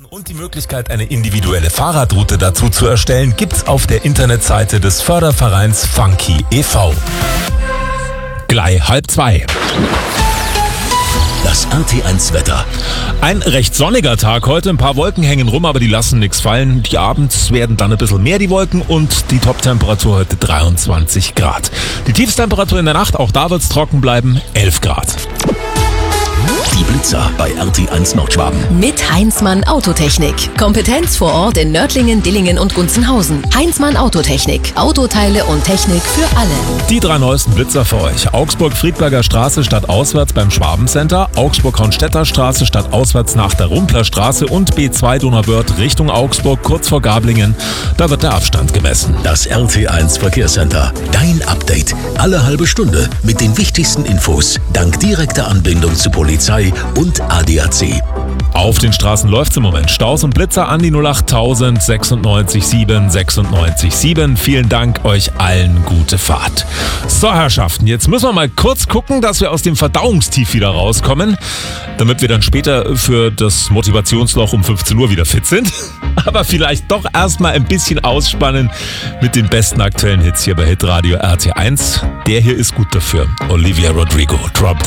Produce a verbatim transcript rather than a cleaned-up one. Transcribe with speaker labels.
Speaker 1: Und die Möglichkeit, eine individuelle Fahrradroute dazu zu erstellen, gibt's auf der Internetseite des Fördervereins Funky e V Gleich halb zwei.
Speaker 2: Das R T eins Wetter.
Speaker 1: Ein recht sonniger Tag heute. Ein paar Wolken hängen rum, aber die lassen nichts fallen. Die abends werden dann ein bisschen mehr, die Wolken. Und die Toptemperatur heute dreiundzwanzig Grad. Die Tiefstemperatur in der Nacht, auch da wird's trocken bleiben, elf Grad.
Speaker 2: Die Blitzer bei R T eins Nordschwaben.
Speaker 3: Mit Heinzmann Autotechnik. Kompetenz vor Ort in Nördlingen, Dillingen und Gunzenhausen. Heinzmann Autotechnik. Autoteile und Technik für alle.
Speaker 1: Die drei neuesten Blitzer für euch. Augsburg-Friedberger Straße statt auswärts beim Schwabencenter. Augsburg-Hornstädter Straße statt auswärts nach der Rumpler Straße. Und B zwei Donauwörth Richtung Augsburg, kurz vor Gablingen. Da wird der Abstand gemessen.
Speaker 2: Das R T eins Verkehrscenter. Dein Update. Alle halbe Stunde mit den wichtigsten Infos. Dank direkter Anbindung zu Polizei und A D A C.
Speaker 1: Auf den Straßen läuft's im Moment. Staus und Blitzer an die null acht tausend sechsundneunzig sieben sechsundneunzig sieben. Vielen Dank, euch allen gute Fahrt. So, Herrschaften, jetzt müssen wir mal kurz gucken, dass wir aus dem Verdauungstief wieder rauskommen, damit wir dann später für das Motivationsloch um fünfzehn Uhr wieder fit sind. Aber vielleicht doch erstmal ein bisschen ausspannen mit den besten aktuellen Hits hier bei Hitradio R T eins. Der hier ist gut dafür. Olivia Rodrigo, Drop Dead.